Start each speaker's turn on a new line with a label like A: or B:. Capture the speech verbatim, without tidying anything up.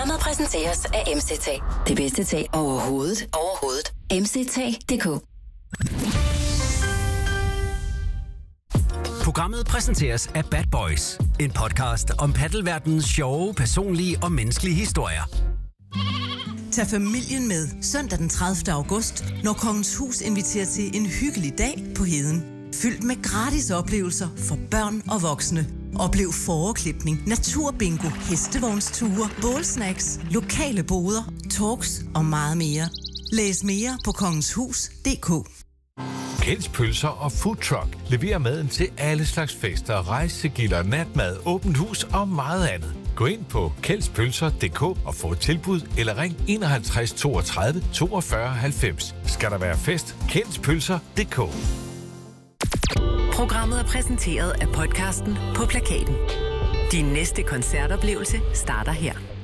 A: Programmet præsenteres af M C T. Det bedste tag overhovedet. Overhovedet. M C T punktum d k.
B: Programmet præsenteres af Bad Boys. En podcast om paddelverdenens sjove, personlige og menneskelige historier.
C: Tag familien med søndag den tredivte august, når Kongens Hus inviterer til en hyggelig dag på Heden. Fyldt med gratis oplevelser for børn og voksne. Oplev fåreklipning, naturbingo, hestevognsture, bålsnacks, lokale boder, talks og meget mere. Læs mere på kongenshus punktum d k.
D: Kjelds Pølser og Food Truck leverer maden til alle slags fester, rejsegilder, natmad, åbent hus og meget andet. Gå ind på kjelds pølser punktum d k og få et tilbud, eller ring enoghalvtreds toogtredive toogfyrre halvfems. Skal der være fest? Kjelds Pølser punktum d k.
A: Programmet er præsenteret af podcasten På Plakaten. Din næste koncertoplevelse starter her.